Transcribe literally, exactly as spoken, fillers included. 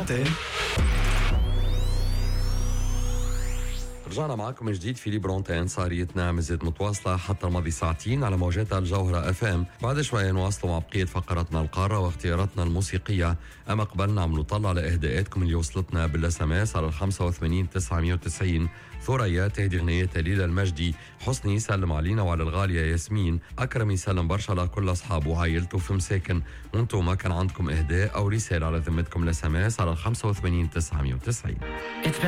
برونتين. رجعنا معكم من جديد في برونتين. صاريتنا مزيد متواصلة حتى الماضي ساعتين على موجات الجوهرة اف ام. بعد شوي نواصلوا مع بقية فقرتنا القارة واختياراتنا الموسيقية. أما قبلنا عم نطلع لإهداءاتكم اللي وصلتنا بالاس ام اس على الخمسة وثمانين تسعمية وتسعين. ثريا تهدي غنية تليل المجدي. حسني يسلم علينا وعلى الغالية ياسمين. أكرم يسلم برشا لكل أصحابه وعائلته في مساكن. وانتم ما كان عندكم إهداء أو رسالة على ذمتكم الاس ام اس على الخمسة وثمانين تسعمية وتسعين.